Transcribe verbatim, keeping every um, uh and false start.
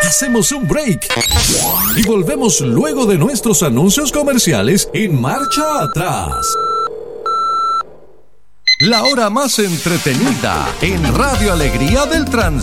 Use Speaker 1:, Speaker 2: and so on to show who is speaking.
Speaker 1: Hacemos un break y volvemos luego de nuestros anuncios comerciales en Marcha Atrás. La hora más entretenida en Radio Alegría del Tránsito.